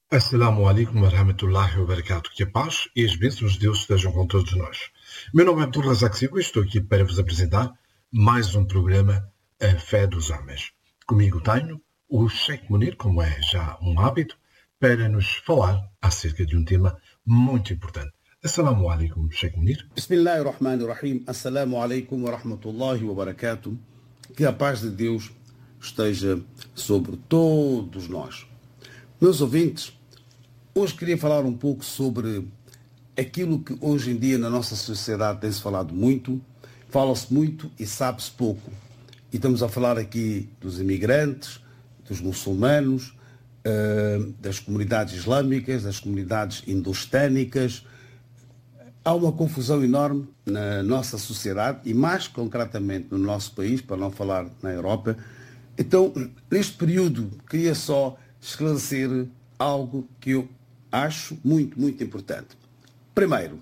Assalamu alaikum wa rahmatullahi wa barakatuh. Que a paz e as bênçãos de Deus estejam com todos nós. Meu nome é Abdul Razak Silva e estou aqui para vos apresentar mais um programa A Fé dos Homens. Comigo tenho o Sheikh Munir, como é já um hábito, para nos falar acerca de um tema muito importante. Assalamu alaikum, Sheikh Munir. Bismillahirrahmanirrahim. Assalamu alaikum wa rahmatullahi wa barakatuh. Que a paz de Deus esteja sobre todos nós. Meus ouvintes, hoje queria falar um pouco sobre aquilo que hoje em dia na nossa sociedade tem-se falado muito, fala-se muito e sabe-se pouco. E estamos a falar aqui dos imigrantes, dos muçulmanos, das comunidades islâmicas, das comunidades indostânicas. Há uma confusão enorme na nossa sociedade e mais concretamente no nosso país, para não falar na Europa. Então, neste período, queria só esclarecer algo que eu acho muito, muito importante. Primeiro,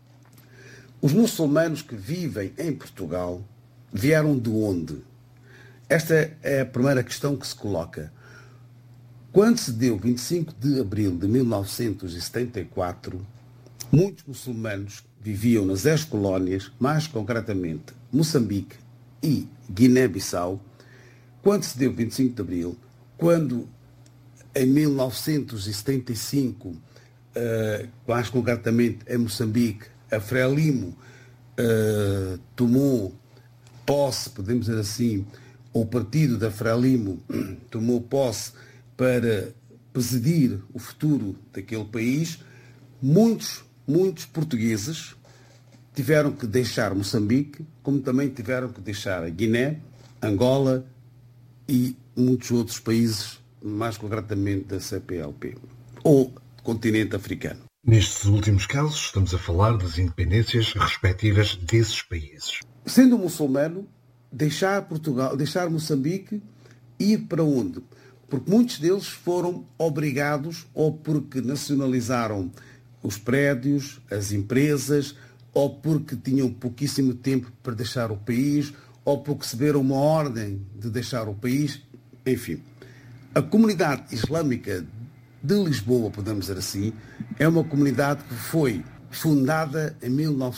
os muçulmanos que vivem em Portugal vieram de onde? Esta é a primeira questão que se coloca. Quando se deu 25 de abril de 1974, muitos muçulmanos viviam nas ex-colónias, mais concretamente Moçambique e Guiné-Bissau. Quando se deu 25 de abril, quando em 1975, mais concretamente em Moçambique, a Frelimo tomou posse, podemos dizer assim, o partido da Frelimo tomou posse para presidir o futuro daquele país, muitos portugueses tiveram que deixar Moçambique, como também tiveram que deixar a Guiné, Angola e muitos outros países, mais concretamente da CPLP, ou continente africano. Nestes últimos casos, estamos a falar das independências respectivas desses países. Sendo muçulmano, deixar Portugal, deixar Moçambique e ir para onde? Porque muitos deles foram obrigados, ou porque nacionalizaram os prédios, as empresas, ou porque tinham pouquíssimo tempo para deixar o país, ou porque receberam uma ordem de deixar o país, enfim. A comunidade islâmica de Lisboa, podemos dizer assim, é uma comunidade que foi fundada em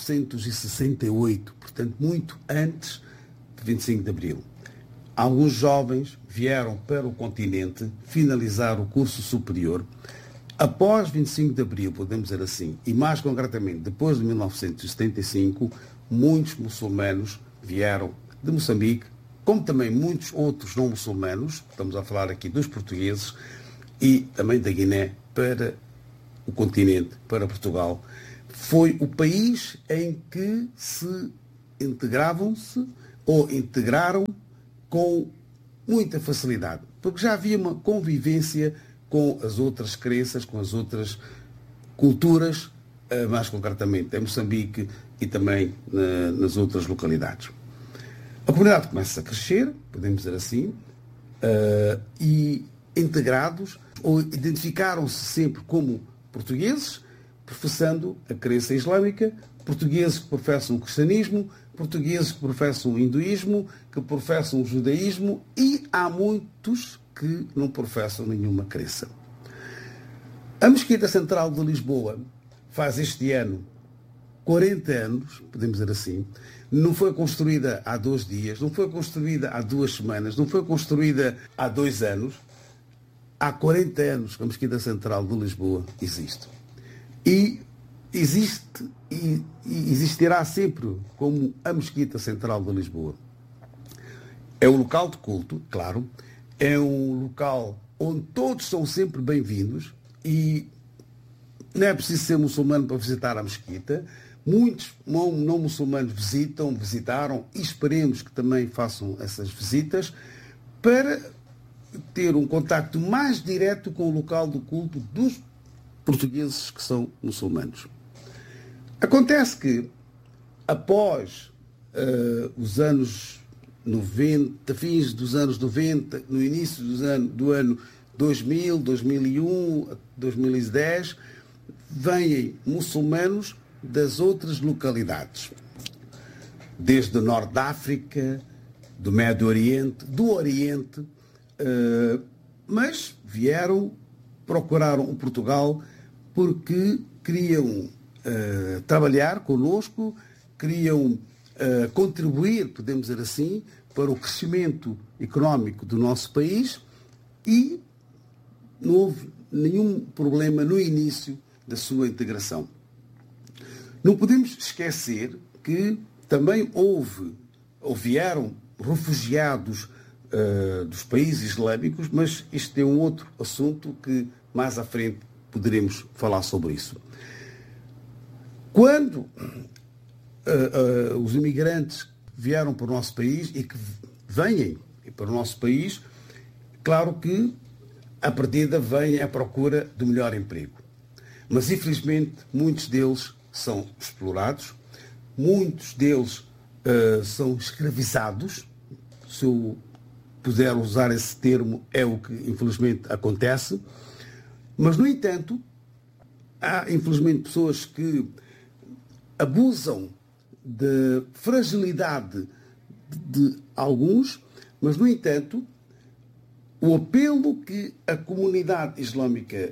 1968, portanto, muito antes de 25 de abril. Alguns jovens vieram para o continente finalizar o curso superior. Após 25 de abril, podemos dizer assim, e mais concretamente depois de 1975, muitos muçulmanos vieram de Moçambique, como também muitos outros não muçulmanos, estamos a falar aqui dos portugueses, e também da Guiné para o continente, para Portugal. Foi o país em que se integravam-se ou integraram com muita facilidade, porque já havia uma convivência com as outras crenças, com as outras culturas, mais concretamente em Moçambique e também nas outras localidades. A comunidade começa a crescer, podemos dizer assim, e integrados, ou identificaram-se sempre como portugueses, professando a crença islâmica, portugueses que professam o cristianismo, portugueses que professam o hinduísmo, que professam o judaísmo, e há muitos que não professam nenhuma crença. A Mesquita Central de Lisboa faz este ano 40 anos, podemos dizer assim. Não foi construída há 2 dias, não foi construída há 2 semanas, não foi construída há 2 anos. Há 40 anos que a Mesquita Central de Lisboa existe. E existe e existirá sempre como a Mesquita Central de Lisboa. É um local de culto, claro, é um local onde todos são sempre bem-vindos e não é preciso ser muçulmano para visitar a mesquita. Muitos não muçulmanos visitaram e esperemos que também façam essas visitas para ter um contacto mais direto com o local do culto dos portugueses que são muçulmanos. Acontece que após os anos 90, fins dos anos 90, no início do ano 2000, 2001, 2010, vêm muçulmanos das outras localidades, desde o Norte da África, do Médio Oriente, do Oriente, mas vieram procuraram o Portugal porque queriam trabalhar connosco, queriam contribuir, podemos dizer assim, para o crescimento económico do nosso país, e não houve nenhum problema no início da sua integração. Não podemos esquecer que também vieram refugiados dos países islâmicos, mas isto é um outro assunto que mais à frente poderemos falar sobre isso. Quando os imigrantes vieram para o nosso país e que vêm para o nosso país, claro que à partida vêm à procura do melhor emprego. Mas infelizmente muitos deles são explorados, muitos deles são escravizados, se eu puder usar esse termo, é o que infelizmente acontece. Mas, no entanto, há infelizmente pessoas que abusam da fragilidade de alguns, mas, no entanto, o apelo que a comunidade islâmica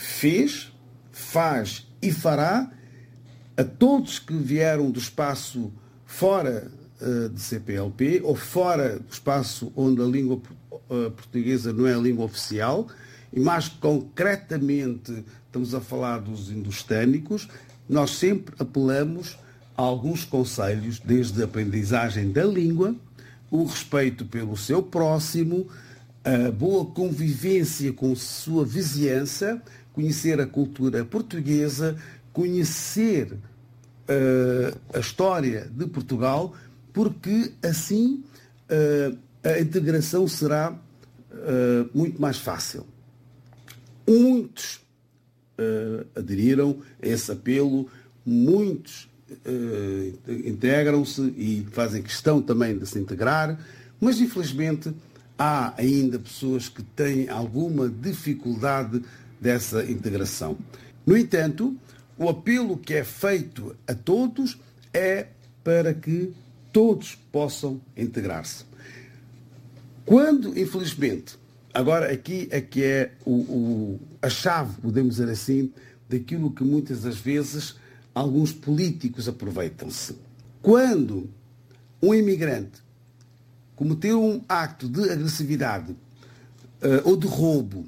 faz e fará a todos que vieram do espaço fora de CPLP ou fora do espaço onde a língua portuguesa não é a língua oficial, e mais concretamente estamos a falar dos indostânicos, nós sempre apelamos a alguns conselhos, desde a aprendizagem da língua, o respeito pelo seu próximo, a boa convivência com sua vizinhança, conhecer a cultura portuguesa, conhecer a história de Portugal, porque assim a integração será muito mais fácil. Muitos aderiram a esse apelo, muitos integram-se e fazem questão também de se integrar, mas infelizmente há ainda pessoas que têm alguma dificuldade dessa integração. No entanto, o apelo que é feito a todos é para que todos possam integrar-se. Quando, infelizmente, agora aqui é que é a chave, podemos dizer assim, daquilo que muitas das vezes alguns políticos aproveitam-se. Quando um imigrante cometeu um acto de agressividade ou de roubo,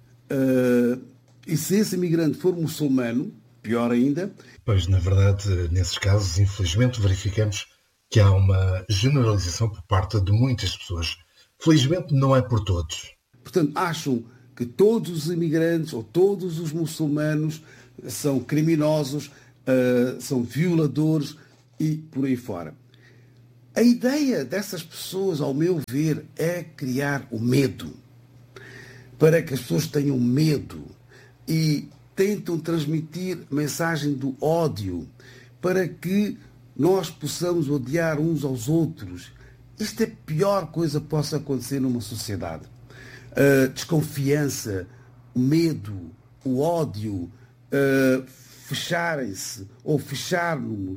e se esse imigrante for muçulmano, pior ainda. Pois, na verdade, nesses casos, infelizmente, verificamos que há uma generalização por parte de muitas pessoas. Felizmente, não é por todos. Portanto, acham que todos os imigrantes ou todos os muçulmanos são criminosos, são violadores e por aí fora. A ideia dessas pessoas, ao meu ver, é criar o medo. Para que as pessoas tenham medo e tentam transmitir a mensagem do ódio, para que nós possamos odiar uns aos outros. Isto é a pior coisa que possa acontecer numa sociedade. A desconfiança, o medo, o ódio, fecharem-se ou fecharmos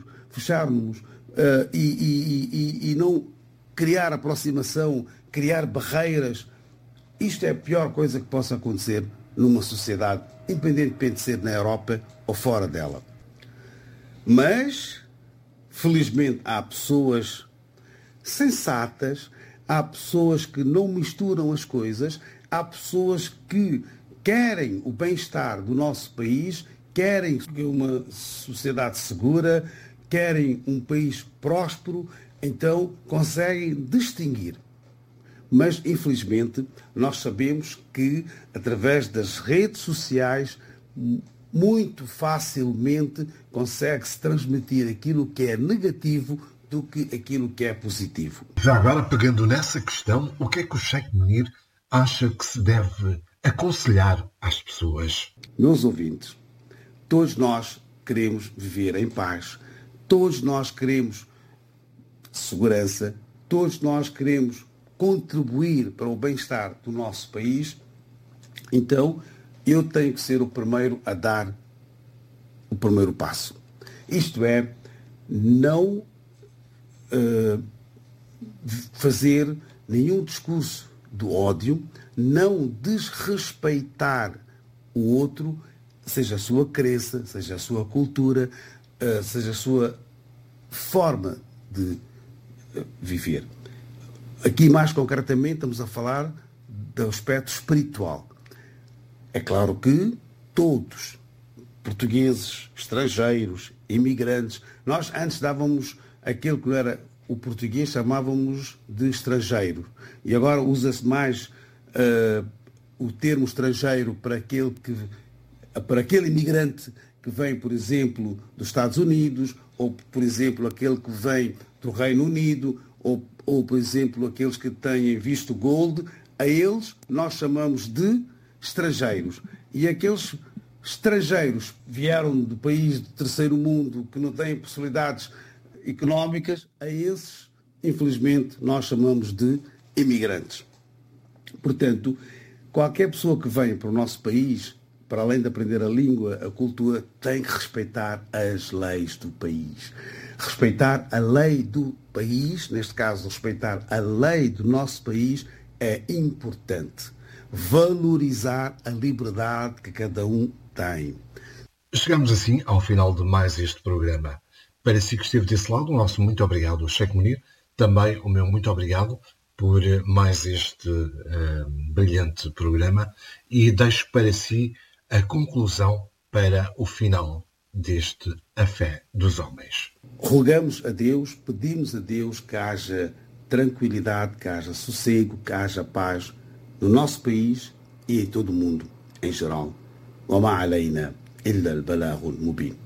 e não criar aproximação, criar barreiras. Isto é a pior coisa que possa acontecer numa sociedade, independentemente de ser na Europa ou fora dela. Mas, felizmente, há pessoas sensatas, há pessoas que não misturam as coisas, há pessoas que querem o bem-estar do nosso país, querem uma sociedade segura, querem um país próspero, então conseguem distinguir. Mas, infelizmente, nós sabemos que, através das redes sociais, muito facilmente consegue-se transmitir aquilo que é negativo do que aquilo que é positivo. Já agora, pegando nessa questão, o que é que o Sheikh Munir acha que se deve aconselhar às pessoas? Meus ouvintes, todos nós queremos viver em paz, todos nós queremos segurança, todos nós queremos contribuir para o bem-estar do nosso país. Então, eu tenho que ser o primeiro a dar o primeiro passo. Isto é, não fazer nenhum discurso do ódio, não desrespeitar o outro, seja a sua crença, seja a sua cultura, seja a sua forma de viver. Aqui, mais concretamente, estamos a falar do aspecto espiritual. É claro que todos, portugueses, estrangeiros, imigrantes, nós antes dávamos aquele que era o português, chamávamos de estrangeiro. E agora usa-se mais o termo estrangeiro para aquele imigrante que vem, por exemplo, dos Estados Unidos, ou, por exemplo, aquele que vem do Reino Unido, ou por exemplo, aqueles que têm visto gold. A eles nós chamamos de estrangeiros. E aqueles estrangeiros que vieram do país do terceiro mundo, que não têm possibilidades económicas, a esses, infelizmente, nós chamamos de imigrantes. Portanto, qualquer pessoa que venha para o nosso país, para além de aprender a língua, a cultura, tem que respeitar as leis do país. Respeitar a lei do país, neste caso, respeitar a lei do nosso país, é importante. Valorizar a liberdade que cada um tem. Chegamos assim ao final de mais este programa. Para si que esteve desse lado, o nosso muito obrigado, Sheikh Munir. Também o meu muito obrigado por mais este brilhante programa. E deixo para si a conclusão para o final deste A Fé dos Homens. Rogamos a Deus, pedimos a Deus que haja tranquilidade, que haja sossego, que haja paz no nosso país e em todo o mundo em geral. وما علينا إلا البلاغ المبين.